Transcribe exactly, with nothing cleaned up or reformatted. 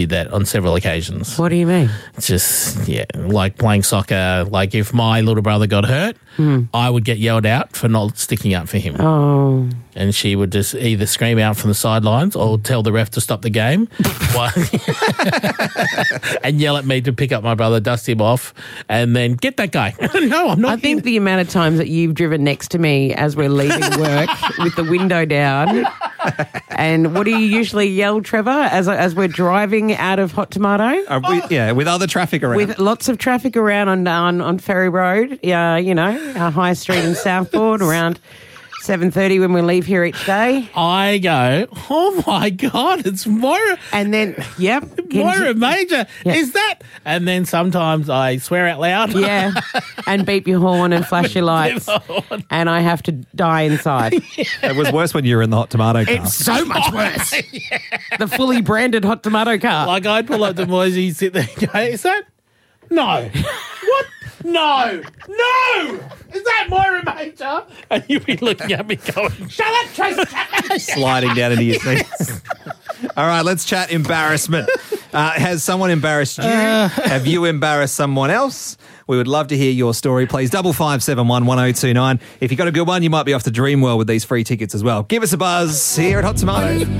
did that on several occasions. What do you mean? It's just, yeah, like playing soccer. Like if my little brother got hurt, mm. I would get yelled out for not sticking up for him. Oh. And she would just either scream out from the sidelines or tell the ref to stop the game and yell at me to pick up my brother, dust him off, and then get that guy. No, I'm not. I think the amount of times that you've driven next to me as we're leaving work with the window down, and what do you usually yell, Trevor, as as we're driving out of Hot Tomato? Uh, we, yeah, with other traffic around. With lots of traffic around on on, on Ferry Road, yeah, you know, uh, High Street in Southport around seven thirty when we leave here each day. I go, oh my God, it's Moira. And then, yep. Moira Major, yeah. Is that? And then sometimes I swear out loud. Yeah, and beep your horn and flash your lights. And I have to die inside. Yeah. It was worse when you were in the Hot Tomato car. It's so much worse. Yeah. The fully branded Hot Tomato car. Like I'd pull up to Moisey, sit there and go, is that? No. What? No. No. Is that Moira Major? And you'd be looking at me going, shut up, Tracy Chapman. Sliding down into your seats. All right, let's chat embarrassment. Uh, has someone embarrassed you? Uh, Have you embarrassed someone else? We would love to hear your story. Please, double five seven one one zero two nine. If you got a good one, you might be off to Dreamworld with these free tickets as well. Give us a buzz here at Hot Tomato.